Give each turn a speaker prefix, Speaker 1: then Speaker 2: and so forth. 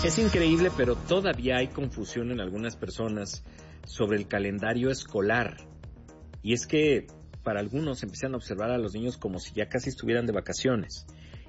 Speaker 1: Es increíble, pero todavía hay confusión en algunas personas sobre el calendario escolar. Y es que para algunos empiezan a observar a los niños como si ya casi estuvieran de vacaciones.